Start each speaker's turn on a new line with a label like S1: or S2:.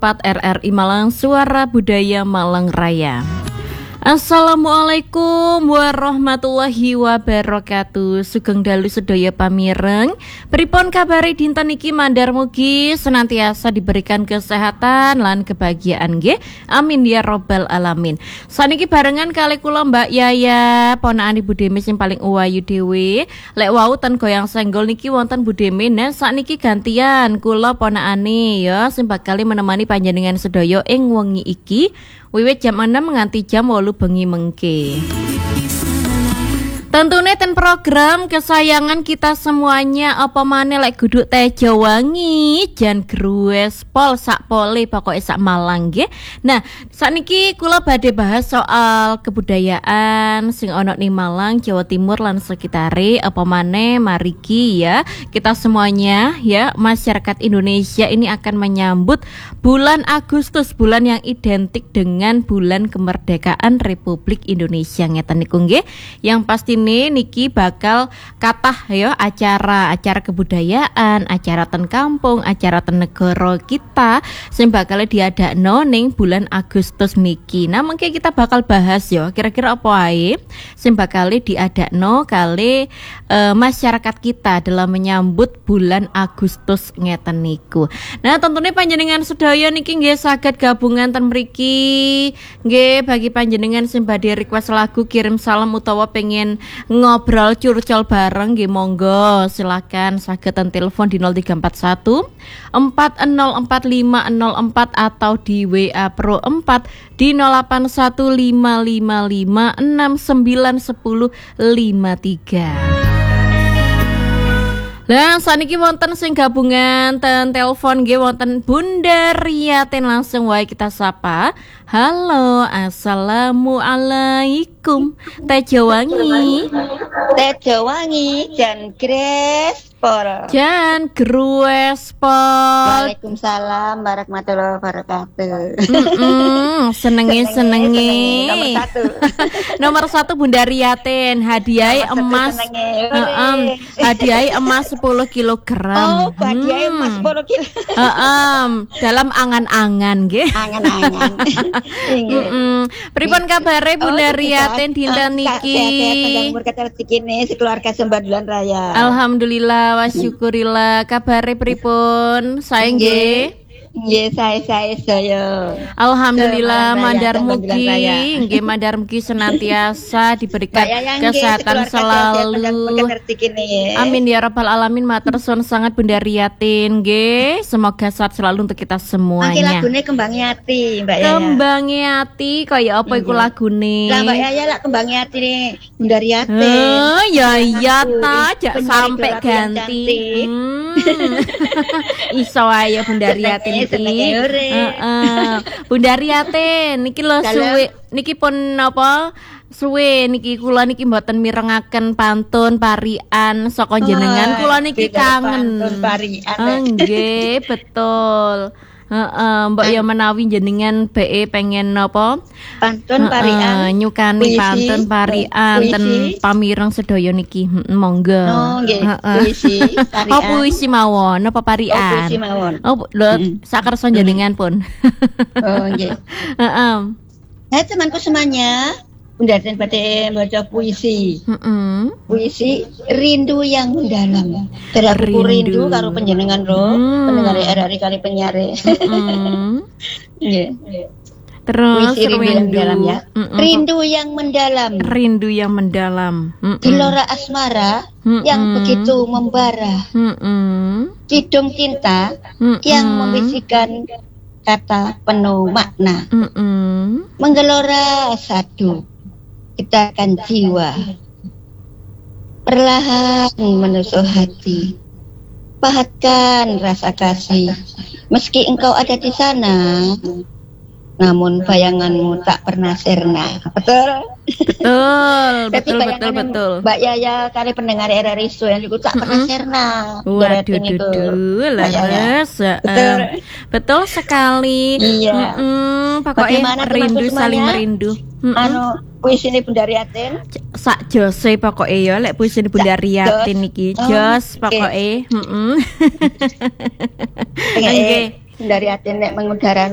S1: 101,4 RRI Malang, Suara Budaya Malang Raya. Assalamualaikum warahmatullahi wabarakatuh. Sugeng dalu sedaya pamireng. Pripun kabare dinten iki mandhar mugi senantiasa diberikan kesehatan lan kebahagiaan nggih. Amin ya robbal alamin. Saniki barengan kali kula Mbak Yaya, ponakan Ibu Deme sing paling uwayu dhewe. Lek wau ten goyang senggol niki wonten Bu Deme, nah sakniki gantian kula ponakane ya sing bakal menemani panjenengan sedaya ing wengi iki. Wiwit jam 6 nganti jam 8 bengi mengke. Tentunya ten program kesayangan kita semuanya apa maneh lek guduk Tejo Wangi jan grues pol sak pole pokoke sak Malang nggih. Nah, sakniki kula badhe bahas soal kebudayaan sing ana ning Malang, Jawa Timur lan sekitare apa maneh mariki ya. Kita semuanya ya masyarakat Indonesia ini akan menyambut bulan Agustus, bulan yang identik dengan bulan kemerdekaan Republik Indonesia ngeten niku nggih. Yang pasti niki bakal kathah ya acara kebudayaan, acara ten kampung, acara ten negara kita sing bakal diadakno ning bulan Agustus niki. Nah, mengke kita bakal bahas ya kira-kira apa ae sing bakal diadakno kali masyarakat kita dalam menyambut bulan Agustus ngeten niku. Nah, tentunya panjenengan sedaya niki nggih saged gabungan ten mriki nggih bagi panjenengan sing badhe request lagu, kirim salam utawa pengen ngobrol curcol bareng nggih monggo silakan saged telepon di 0341 404504 atau di WA Pro 4 di 0815569103. Lah saniki wonten sing gabungan ten telepon nggih wonten Bunda Riyatin, langsung wae kita sapa. Halo, assalamualaikum. Tejo Wangi.
S2: Tejo Wangi jan grespol.
S1: Jan gruespol.
S2: Waalaikumsalam warahmatullahi wabarakatuh.
S1: Senenge. Nomor satu Bunda Riyatin, hadiah emas. Hadiah emas 10 kg.
S2: Oh, hadiah emas 10 kg.
S1: Dalam angan-angan nggih.
S2: Angan-angan.
S1: Pripun kabare Bunda Riyatin dinten niki?
S2: Umur kata rezekine sekeluarga sembadulan raya.
S1: Alhamdulillah wa syukurillah. Kabare pripun? Sae nggih.
S2: Nggih, saya.
S1: Alhamdulillah mandhar mugi nggih mandhar mugi senantiasa diberikan kesehatan selalu. Amin ya rabbal alamin. Matur suwun sangat Bunda Riyatin nggih. Semoga sehat selalu untuk kita semuanya.
S2: Iki lagune Kembangi Ati, Mbak Yaya.
S1: Kembangi Ati kaya apa iku lagune?
S2: Lah Mbak Yaya lak Kembangi Ati nih Bunda Riyatin.
S1: Ya ta, jak sampai ganti. Iso ayo Bunda Riyatin. Bunda Riyatin niki lho suwe niki pun apa suwe niki kula niki mboten mirengaken pantun parian saka jenengan, kula niki kangen
S2: pantun parian.
S1: Nggih betul. Mbak ya menawi jenengan BE pengen apa
S2: pantun parian
S1: nyukani pantun parian ten pamireng sedaya niki monggo.
S2: Nggih puisi parian.
S1: Oh puisi mawon apa parian?
S2: Puisi mawon.
S1: Oh lho sakersa jenengan pun.
S2: Oh nggih. Nah temanku semuanya Bunda Riyatin badhe maca puisi. Puisi Rindu yang Mendalam. Dalam buku Rindu karo panjenengan ro, pendengar RRI kali penyiare. Nggih.
S1: Terus
S2: puisi Rindu yang Mendalam ya. Rindu yang Mendalam.
S1: Rindu yang mendalam.
S2: Gelora asmara yang begitu membara. Kidung cinta yang membisikkan kata penuh makna. Menggelora sadu getakan jiwa, perlahan menusuk hati, pahatkan rasa kasih. Meski engkau ada di sana, namun bayanganmu tak pernah sirna. Betul. Betul. Mbak Yaya kali pendengar RRI yang itu tak pernah sirna.
S1: Betul sekali.
S2: Iya.
S1: Pokoknya rindu saling merindu.
S2: Puisi ini Bunda Riyatin.
S1: Sak jose pokoknya ya lek puisi ini Bunda Riyatin niki. Jos pokoknya.
S2: Bunda Riyatin nek mengudara